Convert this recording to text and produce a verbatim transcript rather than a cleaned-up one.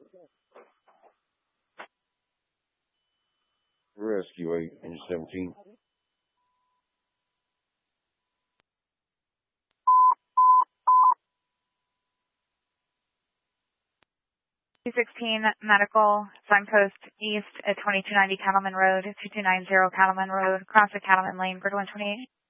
Rescue eight, engine seventeen. two sixteen Medical, signpost east at twenty-two ninety Cattleman Road, two two nine zero Cattleman Road, cross the Cattleman Lane, Bridge one twenty-eight.